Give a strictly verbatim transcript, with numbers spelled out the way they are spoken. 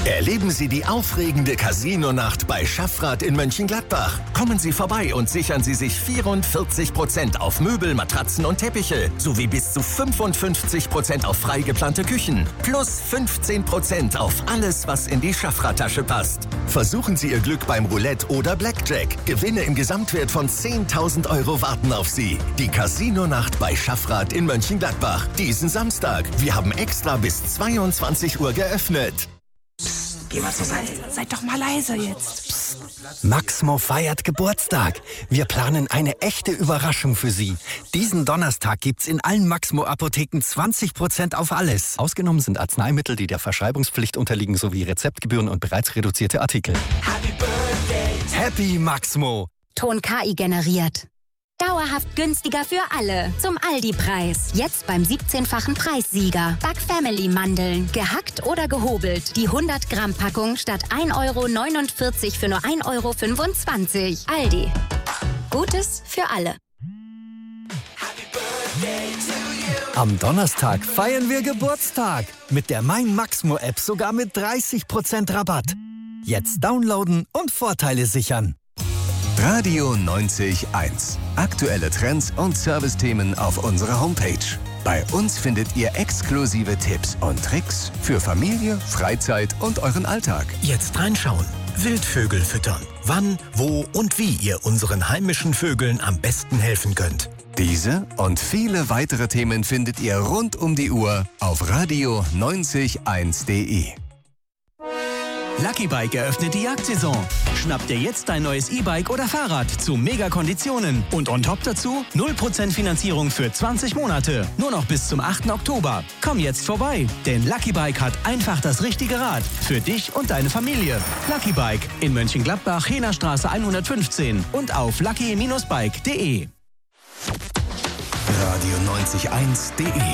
Erleben Sie die aufregende Casino-Nacht bei Schaffrath in Mönchengladbach. Kommen Sie vorbei und sichern Sie sich vierundvierzig Prozent auf Möbel, Matratzen und Teppiche sowie bis zu fünfundfünfzig Prozent auf frei geplante Küchen. Plus fünfzehn Prozent auf alles, was in die Schaffrath-Tasche passt. Versuchen Sie Ihr Glück beim Roulette oder Blackjack. Gewinne im Gesamtwert von zehntausend Euro warten auf Sie. Die Casino-Nacht bei Schaffrath in Mönchengladbach. Diesen Samstag. Wir haben extra bis zweiundzwanzig Uhr geöffnet. Geh mal zur Seite. Seid doch mal leise jetzt. Psst. Maxmo feiert Geburtstag. Wir planen eine echte Überraschung für Sie. Diesen Donnerstag gibt's in allen Maxmo-Apotheken zwanzig Prozent auf alles. Ausgenommen sind Arzneimittel, die der Verschreibungspflicht unterliegen, sowie Rezeptgebühren und bereits reduzierte Artikel. Happy Birthday. Happy Maxmo. Ton K I generiert. Dauerhaft günstiger für alle. Zum Aldi-Preis. Jetzt beim siebzehnfachen Preissieger. Back Family Mandeln. Gehackt oder gehobelt. Die hundert Gramm Packung statt ein Euro neunundvierzig für nur ein Euro fünfundzwanzig. Aldi. Gutes für alle. Am Donnerstag feiern wir Geburtstag. Mit der Mein Maxmo-App sogar mit dreißig Prozent Rabatt. Jetzt downloaden und Vorteile sichern. Radio neunzig Komma eins. Aktuelle Trends und Servicethemen auf unserer Homepage. Bei uns findet ihr exklusive Tipps und Tricks für Familie, Freizeit und euren Alltag. Jetzt reinschauen. Wildvögel füttern. Wann, wo und wie ihr unseren heimischen Vögeln am besten helfen könnt. Diese und viele weitere Themen findet ihr rund um die Uhr auf radio neunzig Komma eins punkt de. Lucky Bike eröffnet die Jagdsaison. Schnapp dir jetzt dein neues E-Bike oder Fahrrad zu Mega-Konditionen. Und on top dazu null Prozent Finanzierung für zwanzig Monate. Nur noch bis zum achten Oktober. Komm jetzt vorbei, denn Lucky Bike hat einfach das richtige Rad. Für dich und deine Familie. Lucky Bike in Mönchengladbach, Hehnerstraße hundertfünfzehn und auf lucky Bindestrich bike punkt de. radio neunzig Komma eins punkt de